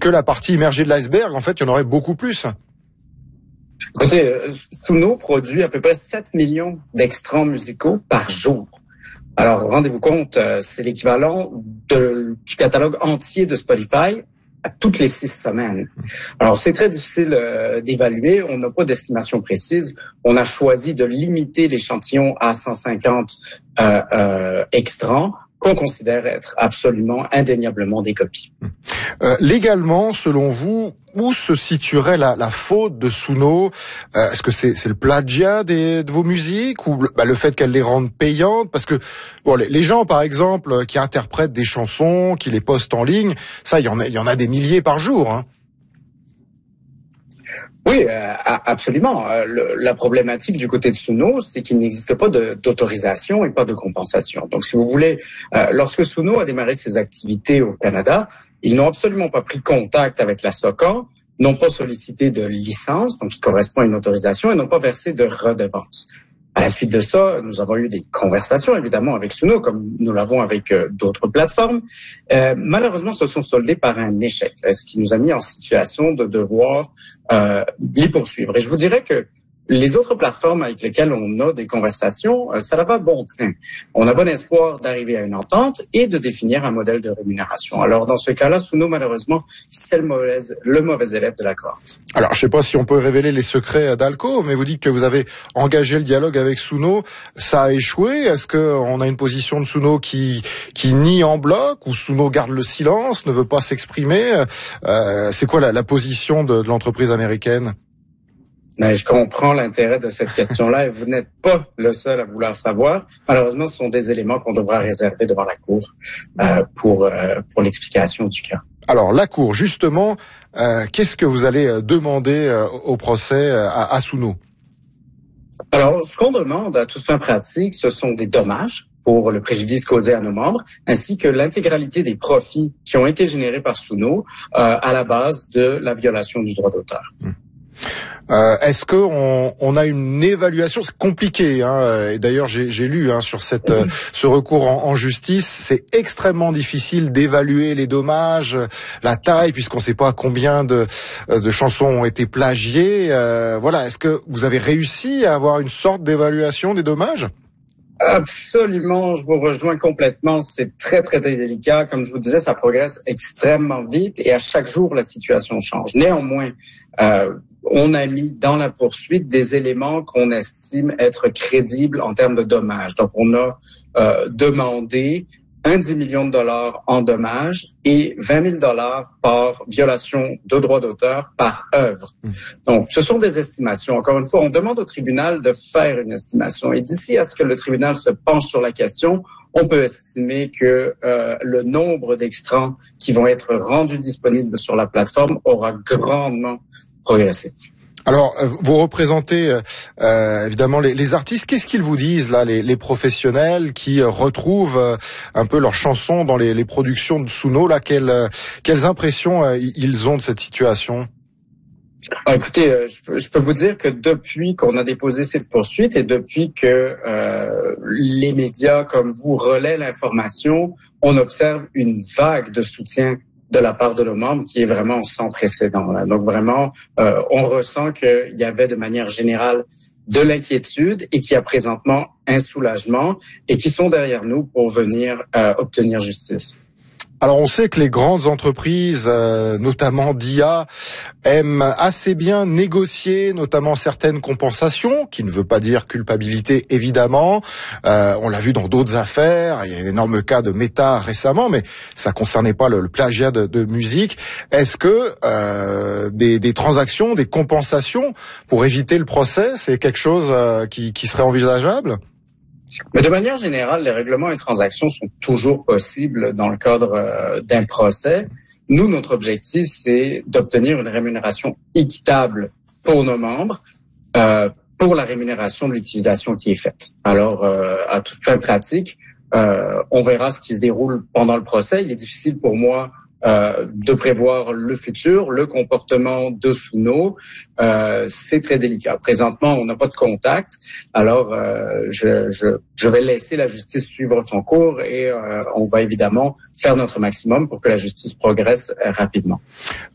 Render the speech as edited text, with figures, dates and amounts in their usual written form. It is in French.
que la partie immergée de l'iceberg. En fait, il y en aurait beaucoup plus. Écoutez, Suno produit à peu près 7 millions d'extraits musicaux par jour. Alors, rendez-vous compte, c'est l'équivalent du catalogue entier de Spotify à toutes les 6 semaines. Alors, c'est très difficile d'évaluer. On n'a pas d'estimation précise. On a choisi de limiter l'échantillon à 150 extrants qu'on considère être absolument, indéniablement des copies. Légalement, selon vous, où se situerait la faute de Suno? Est-ce que c'est le plagiat de vos musiques ou le fait qu'elles les rendent payantes? Parce que bon, les gens, par exemple, qui interprètent des chansons, qui les postent en ligne, ça, il y en a des milliers par jour, hein. Oui, absolument. La problématique du côté de Suno, c'est qu'il n'existe pas d'autorisation et pas de compensation. Donc, si vous voulez, lorsque Suno a démarré ses activités au Canada, ils n'ont absolument pas pris contact avec la SOCAN, n'ont pas sollicité de licence, donc qui correspond à une autorisation, et n'ont pas versé de redevance. À la suite de ça, nous avons eu des conversations, évidemment, avec Suno, comme nous l'avons avec d'autres plateformes. Malheureusement, se sont soldées par un échec, ce qui nous a mis en situation de devoir les poursuivre. Et je vous dirais que les autres plateformes avec lesquelles on a des conversations, ça va bon train. On a bon espoir d'arriver à une entente et de définir un modèle de rémunération. Alors, dans ce cas-là, Suno, malheureusement, c'est le mauvais élève de la cohorte. Alors, je sais pas si on peut révéler les secrets d'Alcove, mais vous dites que vous avez engagé le dialogue avec Suno. Ça a échoué. Est-ce qu'on a une position de Suno qui nie en bloc, ou Suno garde le silence, ne veut pas s'exprimer? C'est quoi la position de l'entreprise américaine? Mais je comprends l'intérêt de cette question-là et vous n'êtes pas le seul à vouloir savoir. Malheureusement, ce sont des éléments qu'on devra réserver devant la Cour pour l'explication du cas. Alors, la Cour, justement, qu'est-ce que vous allez demander au procès à Suno? Alors, ce qu'on demande à toute fin pratique, ce sont des dommages pour le préjudice causé à nos membres, ainsi que l'intégralité des profits qui ont été générés par Suno à la base de la violation du droit d'auteur. Est-ce que on a une évaluation? C'est compliqué, hein. Et d'ailleurs, j'ai lu sur ce recours en justice. C'est extrêmement difficile d'évaluer les dommages, la taille, puisqu'on ne sait pas combien de chansons ont été plagiées. Voilà. Est-ce que vous avez réussi à avoir une sorte d'évaluation des dommages? Absolument, je vous rejoins complètement. C'est très, très délicat. Comme je vous disais, ça progresse extrêmement vite et à chaque jour, la situation change. Néanmoins, on a mis dans la poursuite des éléments qu'on estime être crédibles en termes de dommages. Donc, on a demandé 10 millions de dollars en dommages et 20 000 dollars par violation de droit d'auteur par œuvre. Donc, ce sont des estimations. Encore une fois, on demande au tribunal de faire une estimation. Et d'ici à ce que le tribunal se penche sur la question, on peut estimer que le nombre d'extraits qui vont être rendus disponibles sur la plateforme aura grandement progressé. Alors, vous représentez évidemment les artistes. Qu'est-ce qu'ils vous disent là, les professionnels qui retrouvent un peu leurs chansons dans les productions de Suno là? Quelles impressions ils ont de cette situation? Écoutez, je peux vous dire que depuis qu'on a déposé cette poursuite et depuis que les médias comme vous relaient l'information, on observe une vague de soutien de la part de nos membres qui est vraiment sans précédent. Là. Donc vraiment, on ressent qu'il y avait de manière générale de l'inquiétude et qu'il y a présentement un soulagement et qui sont derrière nous pour venir obtenir justice. Alors on sait que les grandes entreprises, notamment d'IA, aiment assez bien négocier, notamment certaines compensations, qui ne veut pas dire culpabilité évidemment. On l'a vu dans d'autres affaires, il y a un énorme cas de Meta récemment, mais ça concernait pas le plagiat de musique. Est-ce que des transactions, des compensations pour éviter le procès, c'est quelque chose qui serait envisageable? Mais de manière générale, les règlements et transactions sont toujours possibles dans le cadre d'un procès. Nous, notre objectif, c'est d'obtenir une rémunération équitable pour nos membres, pour la rémunération de l'utilisation qui est faite. Alors, à toute fin pratique, on verra ce qui se déroule pendant le procès. Il est difficile pour moi de prévoir le futur, le comportement de Suno, c'est très délicat. Présentement, on n'a pas de contact, alors je vais laisser la justice suivre son cours et on va évidemment faire notre maximum pour que la justice progresse rapidement.